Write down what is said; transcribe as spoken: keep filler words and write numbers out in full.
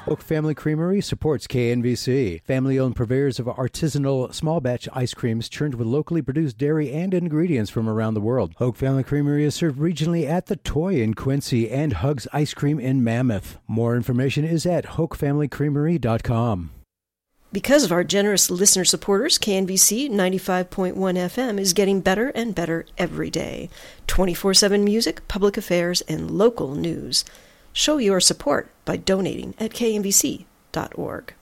Hoke Family Creamery supports K N V C. Family-owned purveyors of artisanal small-batch ice creams churned with locally produced dairy and ingredients from around the world. Hoke Family Creamery is served regionally at The Toy in Quincy and Hugs Ice Cream in Mammoth. More information is at hoke family creamery dot com. Because of our generous listener supporters, K N V C ninety-five point one F M is getting better and better every day. twenty-four seven music, public affairs, and local news. Show your support by donating at k n v c dot org.